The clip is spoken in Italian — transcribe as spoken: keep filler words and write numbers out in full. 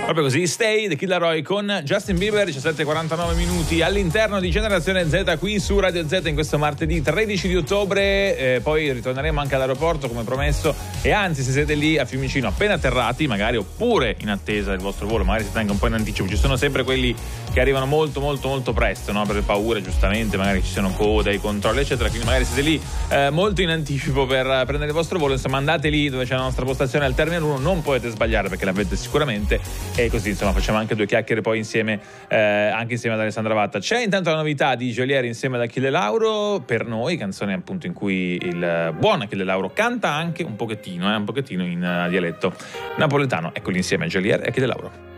Proprio così, Stay, The Kid Laroi con Justin Bieber, diciassette e quarantanove minuti all'interno di Generazione Z qui su Radio Z in questo martedì tredici di ottobre, eh, poi ritorneremo anche all'aeroporto come promesso, e anzi se siete lì a Fiumicino appena atterrati magari, oppure in attesa del vostro volo, magari siete anche un po' in anticipo, ci sono sempre quelli che arrivano molto molto molto presto, no? Per le paure giustamente, magari ci sono code, i controlli eccetera, quindi magari siete lì eh, molto in anticipo per prendere il vostro volo, insomma andate lì dove c'è la nostra postazione al Terminal uno, non potete sbagliare perché l'avete sicuramente, e così insomma facciamo anche due chiacchiere poi insieme, eh, anche insieme ad Alessandra Vatta. C'è intanto la novità di Geolier insieme ad Achille Lauro, Per noi, canzone appunto in cui il buon Achille Lauro canta anche un pochettino, eh, un pochettino in uh, dialetto napoletano. Ecco l'insieme Geolier e Achille Lauro.